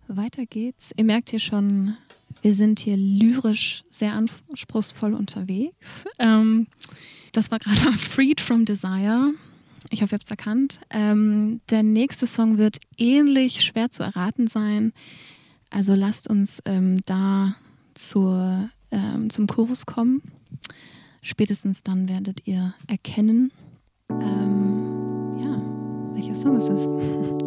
weiter geht's. Ihr merkt hier schon, wir sind hier lyrisch sehr anspruchsvoll unterwegs. Das war gerade Freed from Desire. Ich hoffe, ihr habt es erkannt. Der nächste Song wird ähnlich schwer zu erraten sein. Also lasst uns da zum Chorus kommen. Spätestens dann werdet ihr erkennen, welcher Song es ist.